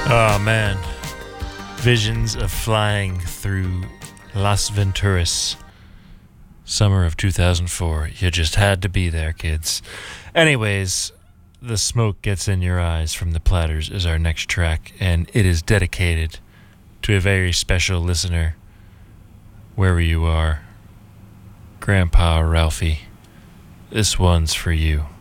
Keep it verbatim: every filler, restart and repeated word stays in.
Oh man. Visions of flying through Las Venturas. Summer of two thousand four. You just had to be there, kids. Anyways, The Smoke Gets in Your Eyes from The Platters is our next track, and it is dedicated to a very special listener, wherever you are. Grandpa Ralphie, this one's for you.